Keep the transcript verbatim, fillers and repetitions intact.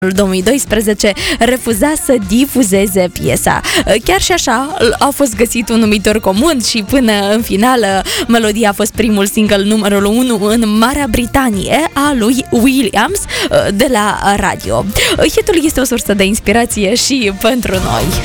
două mii doisprezece refuza să difuzeze piesa. Chiar și așa a fost găsit un numitor comun și până în final melodia a fost primul single numărul unu în Marea Britanie a lui Williams de la radio. Hitul este o sursă de inspirație și pentru noi.